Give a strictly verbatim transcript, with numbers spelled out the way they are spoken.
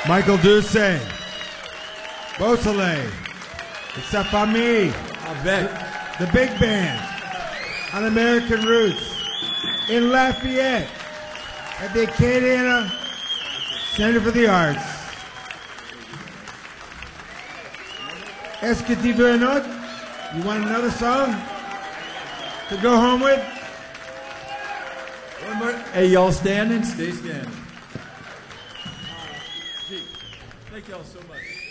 Michael Doucet, Beausoleil, Sa Famille, Avec, the big band on American Roots in Lafayette at the Acadiana Center for the Arts. Est-ce que tu veux un autre? You want another song to go home with? one more. Hey, y'all standing? Stay standing. Thank y'all so much.